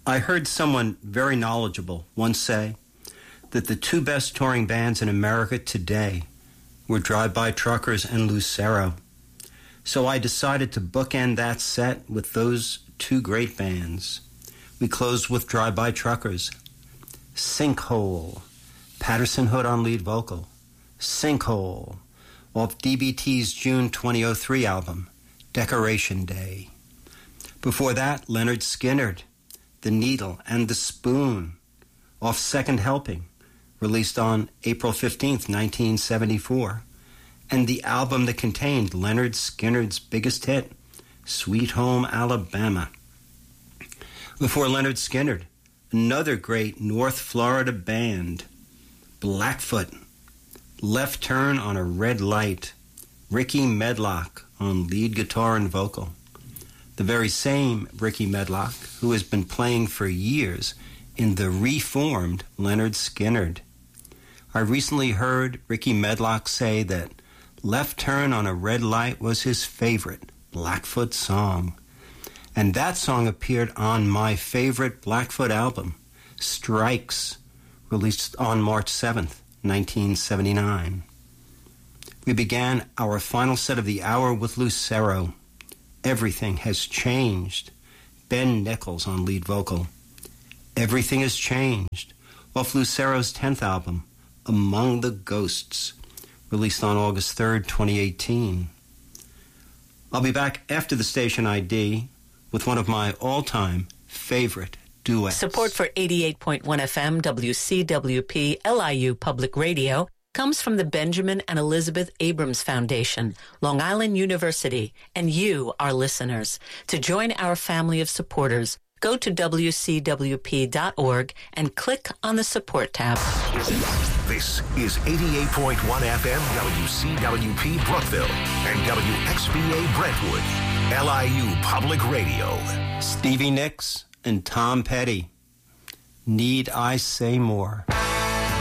I heard someone very knowledgeable once say that the two best touring bands in America today were Drive-By Truckers and Lucero. So I decided to bookend that set with those two great bands. We closed with Drive-By Truckers. Sinkhole, Patterson Hood on lead vocal. Sinkhole, off DBT's June 2003 album, Decoration Day. Before that, Leonard Skinnard, The Needle and the Spoon, off Second Helping, released on April 15th, 1974, and the album that contained Leonard Skinnard's biggest hit, Sweet Home Alabama. Before Leonard Skinnard, another great North Florida band, Blackfoot, Left Turn on a Red Light, Ricky Medlock on lead guitar and vocal. The very same Ricky Medlock who has been playing for years in the reformed Leonard Skinnard. I recently heard Ricky Medlock say that Left Turn on a Red Light was his favorite Blackfoot song. And that song appeared on my favorite Blackfoot album, Strikes, released on March 7th, 1979. We began our final set of the hour with Lucero. Everything Has Changed, Ben Nichols on lead vocal. Everything Has Changed, off Lucero's 10th album, Among the Ghosts, released on August 3rd, 2018. I'll be back after the station ID with one of my all-time favorite duets. Support for 88.1 FM WCWP LIU Public Radio comes from the Benjamin and Elizabeth Abrams Foundation, Long Island University, and you, our listeners. To join our family of supporters, go to wcwp.org and click on the support tab. This is 88.1 FM WCWP Brookville and WXBA Brentwood, LIU Public Radio. Stevie Nicks and Tom Petty, Need I Say More?